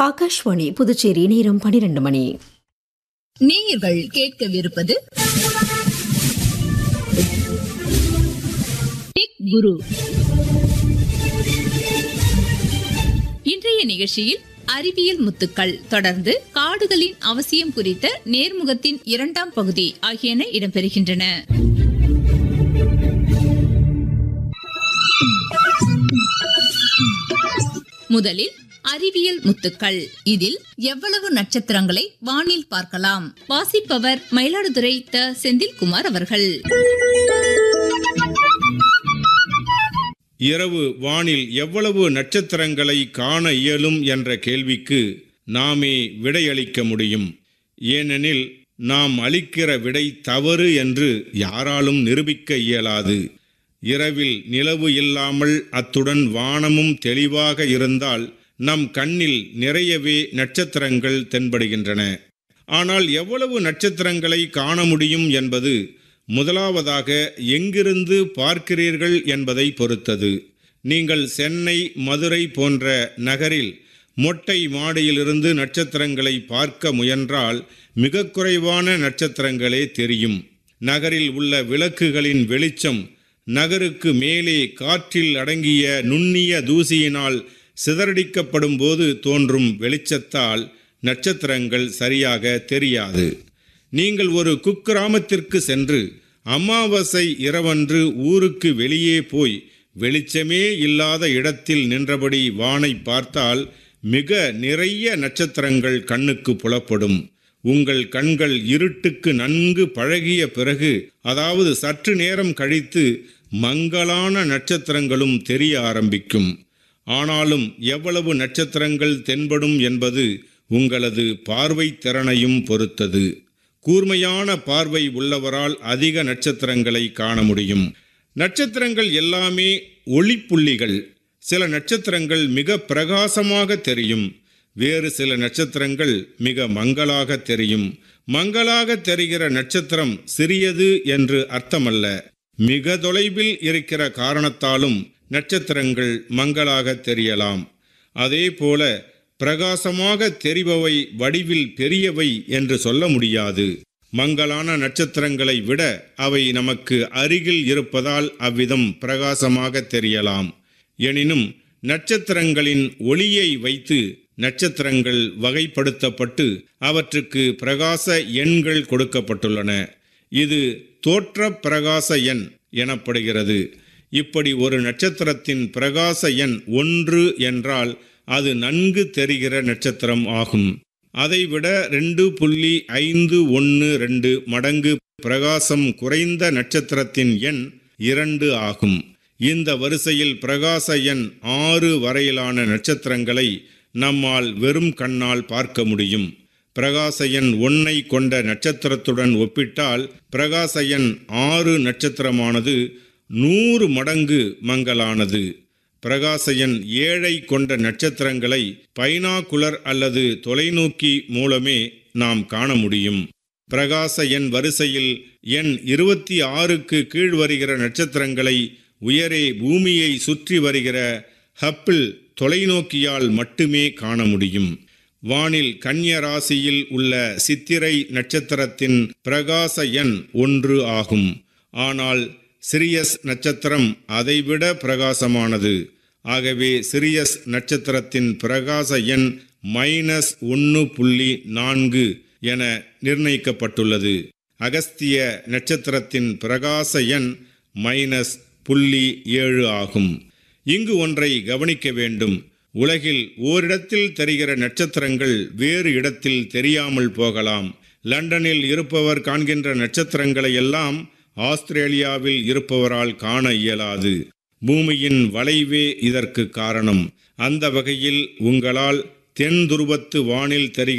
ஆகாஷ்வாணி புதுச்சேரி. நேரம் 12 மணி. நேயர்கள் கேட்கவிருப்பது டெக் குரு. இன்றைய நிகழ்ச்சியில் அறிவியல் முத்துக்கள், தொடர்ந்து காடுகளின் அவசியம் குறித்த நேர்முகத்தின் 2ஆம் பகுதி ஆகியன இடம்பெறுகின்றன. முதலில் அறிவியல் முத்துக்கள். இதில் எவ்வளவு நட்சத்திரங்களை வானில் பார்க்கலாம்? வாசிப்பவர் மயிலாடுதுறை த. செந்தில்குமார் அவர்கள். இரவு வானில் எவ்வளவு நட்சத்திரங்களை காண இயலும் என்ற கேள்விக்கு நாமே விடையளிக்க முடியும். ஏனெனில் நாம் அளிக்கிற விடை தவறு என்று யாராலும் நிரூபிக்க இயலாது. இரவில் நிலவு இல்லாமல் அத்துடன் வானமும் தெளிவாக இருந்தால் நம் கண்ணில் நிறையவே நட்சத்திரங்கள் தென்படுகின்றன. ஆனால் எவ்வளவு நட்சத்திரங்களை காண முடியும் என்பது முதலாவதாக எங்கிருந்து பார்க்கிறீர்கள் என்பதை பொறுத்தது. நீங்கள் சென்னை, மதுரை போன்ற நகரில் மொட்டை மாடியிலிருந்து நட்சத்திரங்களை பார்க்க முயன்றால் மிக குறைவான நட்சத்திரங்களே தெரியும். நகரில் உள்ள விளக்குகளின் வெளிச்சம் நகருக்கு மேலே காற்றில் அடங்கிய நுண்ணிய தூசியினால் சிதறடிக்கப்படும் போது தோன்றும் வெளிச்சத்தால் நட்சத்திரங்கள் சரியாக தெரியாது. நீங்கள் ஒரு குக்கிராமத்திற்கு சென்று அமாவாசை இரவன்று ஊருக்கு வெளியே போய் வெளிச்சமே இல்லாத இடத்தில் நின்றபடி வானை பார்த்தால் மிக நிறைய நட்சத்திரங்கள் கண்ணுக்கு புலப்படும். உங்கள் கண்கள் இருட்டுக்கு நன்கு பழகிய பிறகு, அதாவது சற்று நேரம் கழித்து, மங்கலான நட்சத்திரங்களும் தெரிய ஆரம்பிக்கும். ஆனாலும் எவ்வளவு நட்சத்திரங்கள் தென்படும் என்பது உங்களது பார்வை திறனையும் பொறுத்தது. கூர்மையான பார்வை உள்ளவரால் அதிக நட்சத்திரங்களை காண முடியும். நட்சத்திரங்கள் எல்லாமே ஒளிப்புள்ளிகள். சில நட்சத்திரங்கள் மிக பிரகாசமாக தெரியும், வேறு சில நட்சத்திரங்கள் மிக மங்கலாக தெரியும். மங்கலாக தெரிகிற நட்சத்திரம் சிறியது என்று அர்த்தமல்ல. மிக தொலைவில் இருக்கிற காரணத்தாலும் நட்சத்திரங்கள் மங்கலாக தெரியலாம். அதே போல பிரகாசமாக தெரிபவை வடிவில் பெரியவை என்று சொல்ல முடியாது. மங்கலான நட்சத்திரங்களை விட அவை நமக்கு அருகில் இருப்பதால் அவ்விதம் பிரகாசமாக தெரியலாம். எனினும் நட்சத்திரங்களின் ஒளியை வைத்து நட்சத்திரங்கள் வகைப்படுத்தப்பட்டு அவற்றுக்கு பிரகாச எண்கள் கொடுக்கப்பட்டுள்ளன. இது தோற்ற பிரகாச எண் எனப்படுகிறது. இப்படி ஒரு நட்சத்திரத்தின் பிரகாச எண் 1 என்றால் அது நன்கு தெரிகிற நட்சத்திரம் ஆகும். அதைவிட 2.512 மடங்கு பிரகாசம் குறைந்த நட்சத்திரத்தின் எண் 2 ஆகும். இந்த வரிசையில் பிரகாச எண் 6 வரையிலான நட்சத்திரங்களை நம்மால் வெறும் கண்ணால் பார்க்க முடியும். பிரகாச எண் 1 கொண்ட நட்சத்திரத்துடன் ஒப்பிட்டால் பிரகாச எண் 6 நட்சத்திரமானது 100 மடங்கு மங்கலானது. பிரகாச எண் 7 கொண்ட நட்சத்திரங்களை பைனாகுலர் அல்லது தொலைநோக்கி மூலமே நாம் காண முடியும். பிரகாச எண் வரிசையில் எண் 26க்கு கீழ் வருகிற நட்சத்திரங்களை உயரே பூமியை சுற்றி வருகிற ஹப்பிள் தொலைநோக்கியால் மட்டுமே காண முடியும். வானில் கன்னிய ராசியில் உள்ள சித்திரை நட்சத்திரத்தின் பிரகாச எண் 1 ஆகும். ஆனால் சிரியஸ் நட்சத்திரம் அதைவிட பிரகாசமானது. ஆகவே சிரியஸ் நட்சத்திரத்தின் பிரகாச எண் -1.4 என நிர்ணயிக்கப்பட்டுள்ளது. அகஸ்திய நட்சத்திரத்தின் பிரகாச எண் -0.7 ஆகும். இங்கு ஒன்றை கவனிக்க வேண்டும். உலகில் ஓரிடத்தில் தெரிகிற நட்சத்திரங்கள் வேறு இடத்தில் தெரியாமல் போகலாம். லண்டனில் இருப்பவர் காண்கின்ற நட்சத்திரங்களை எல்லாம் ஆஸ்திரேலியாவில் இருப்பவரால் காண இயலாது. பூமியின் வளைவே இதற்கு காரணம். அந்த வகையில் உங்களால் தென் துருவத்து வானில் தெரிகிற